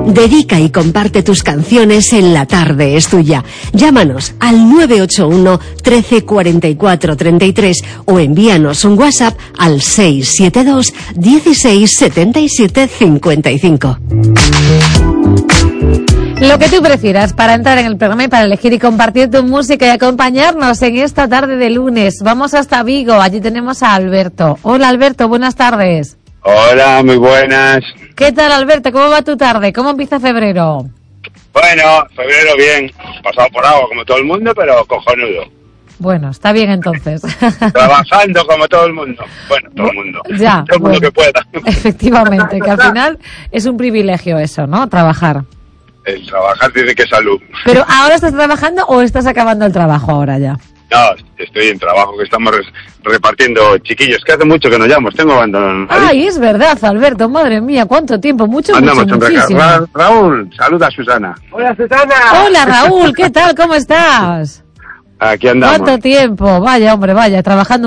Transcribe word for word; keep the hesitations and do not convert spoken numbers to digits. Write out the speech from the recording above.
Dedica y comparte tus canciones en La Tarde es Tuya. Llámanos al nueve ocho uno, trece, cuarenta y cuatro, treinta y tres o envíanos un WhatsApp al seis siete dos, dieciséis, setenta y siete, cincuenta y cinco. Lo que tú prefieras para entrar en el programa y para elegir y compartir tu música y acompañarnos en esta tarde de lunes. Vamos hasta Vigo, allí tenemos a Alberto. Hola Alberto, buenas tardes. Hola, muy buenas. ¿Qué tal Alberto? ¿Cómo va tu tarde? ¿Cómo empieza febrero? Bueno, febrero bien, pasado por agua como todo el mundo, pero cojonudo. Bueno, está bien entonces. Trabajando como todo el mundo. Bueno, todo el mundo. Ya. Todo el mundo bueno, que pueda. Efectivamente, que al final es un privilegio eso, ¿no? Trabajar. El trabajar tiene que salud. Pero ¿ahora estás trabajando o estás acabando el trabajo ahora ya? No, estoy en trabajo, que estamos repartiendo chiquillos, que hace mucho que no llamo, tengo abandonado. Ay, es verdad, Alberto, madre mía, cuánto tiempo, mucho, Mandamos mucho, un muchísimo. Ra Raúl, saluda a Susana. Hola, Susana. Hola, Raúl, ¿qué tal? ¿Cómo estás? Aquí andamos. ¿Cuánto tiempo? Vaya, hombre, vaya, trabajando